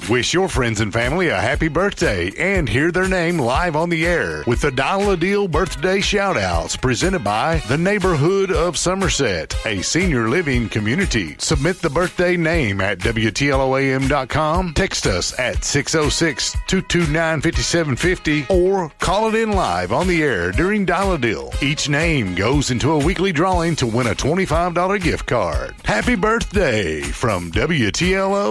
Wish your friends and family a happy birthday and hear their name live on the air with the Dollar Deal Birthday Shoutouts presented by the Neighborhood of Somerset, a senior living community. Submit the birthday name at WTLOAM.com, text us at 606-229-5750, or call it in live on the air during Dollar Deal. Each name goes into a weekly drawing to win a $25 gift card. Happy birthday from WTLO.